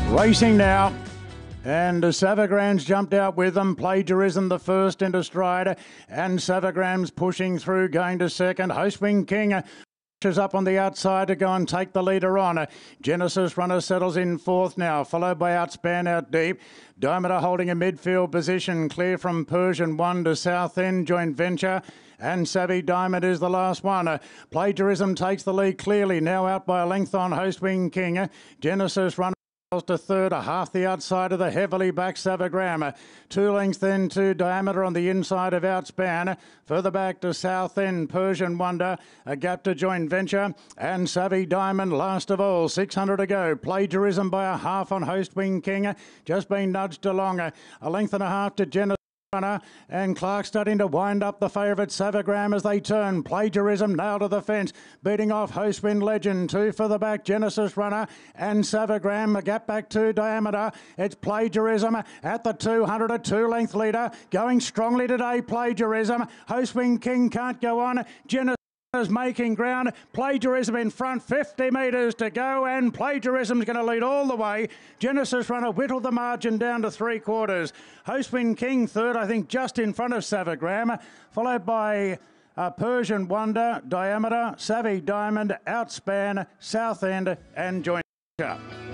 Racing now. And Savagram's jumped out with them. Plagiarism the first into stride. And Savagram's pushing through, going to second. Hostwing King is up on the outside to go and take the leader on. Genesis Runner settles in fourth now, followed by Outspan out deep. Diameter holding a midfield position, clear from Persian 1 to Southend. Joint Venture and Savvy Diamond is the last one. Plagiarism takes the lead clearly, now out by a length on Hostwing King. Genesis Runner to third, half the outside of the heavily backed Savagram. 2 lengths then to Diameter on the inside of Outspan. Further back to Southend, Persian Wonder, a gap to Joint Venture, and Savvy Diamond last of all. 600 to go. Plagiarism by a half on Hostwing King, just been nudged along. A length and a half to Genesis Runner, and Clark starting to wind up the favourite Savagram as they turn. Plagiarism nailed to the fence, beating off Hostwind Legend. 2 for the back, Genesis Runner and Savagram. A gap back to Diameter. It's Plagiarism at the 200, a 2-length leader. Going strongly today, Plagiarism. Hostwing King can't go on. Genesis is making ground. Plagiarism in front, 50 metres to go, and Plagiarism's going to lead all the way. Genesis Runner whittled the margin down to 3/4. Hostwind King third, I think, just in front of Savagram, followed by Persian Wonder, Diameter, Savvy Diamond, Outspan, Southend, and Joint Venture.